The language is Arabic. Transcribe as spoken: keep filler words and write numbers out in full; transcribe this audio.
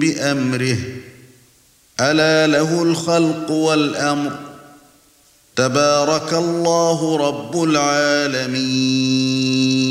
بأمره ألا له الخلق والأمر تبارك الله رب العالمين.